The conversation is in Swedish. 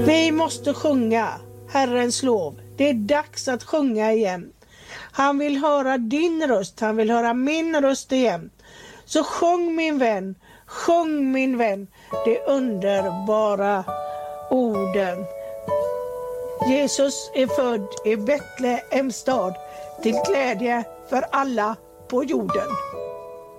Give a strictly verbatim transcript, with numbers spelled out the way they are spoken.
Vi måste sjunga Herrens lov. Det är dags att sjunga igen. Han vill höra din röst, han vill höra min röst igen. Så sjung min vän, sjung min vän, de underbara orden. Jesus är född i Betlehem stad, till glädje för alla på jorden.